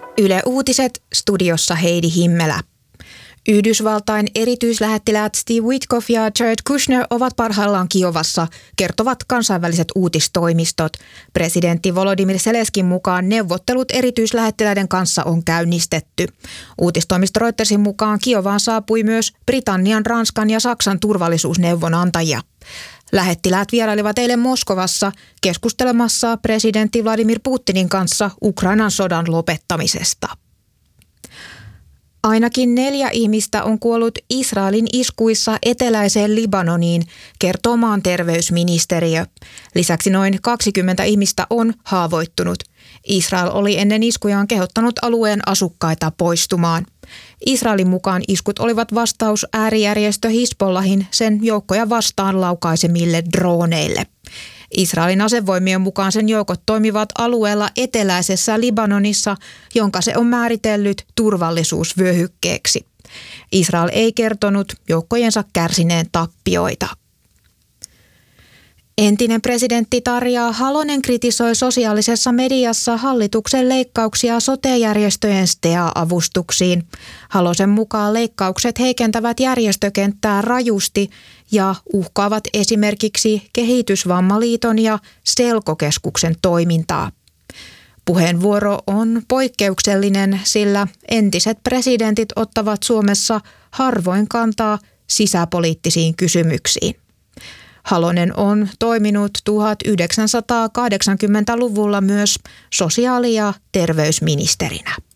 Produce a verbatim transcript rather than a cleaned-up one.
Yle Uutiset, studiossa Heidi Himmelä. Yhdysvaltain erityislähettiläät Steve Witkoff ja Jared Kushner ovat parhaillaan Kiovassa, kertovat kansainväliset uutistoimistot. Presidentti Volodymyr Zelenskin mukaan neuvottelut erityislähettiläiden kanssa on käynnistetty. Uutistoimisto Reutersin mukaan Kiovaan saapui myös Britannian, Ranskan ja Saksan turvallisuusneuvonantajia. Lähettiläät vierailivat eilen Moskovassa keskustelemassa presidentti Vladimir Putinin kanssa Ukrainan sodan lopettamisesta. Ainakin neljä ihmistä on kuollut Israelin iskuissa eteläiseen Libanoniin, kertoo maan terveysministeriö. Lisäksi noin kaksikymmentä ihmistä on haavoittunut. Israel oli ennen iskujaan kehottanut alueen asukkaita poistumaan. Israelin mukaan iskut olivat vastaus äärijärjestö Hizbollahin sen joukkoja vastaan laukaisemille droneille. Israelin asevoimien mukaan sen joukot toimivat alueella eteläisessä Libanonissa, jonka se on määritellyt turvallisuusvyöhykkeeksi. Israel ei kertonut joukkojensa kärsineen tappioita. Entinen presidentti Tarja Halonen kritisoi sosiaalisessa mediassa hallituksen leikkauksia sote-järjestöjen S T E A-avustuksiin. Halosen mukaan leikkaukset heikentävät järjestökenttää rajusti ja uhkaavat esimerkiksi Kehitysvammaliiton ja Selkokeskuksen toimintaa. Puheenvuoro on poikkeuksellinen, sillä entiset presidentit ottavat Suomessa harvoin kantaa sisäpoliittisiin kysymyksiin. Halonen on toiminut tuhatyhdeksänsataakahdeksankymmentäluvulla myös sosiaali- ja terveysministerinä.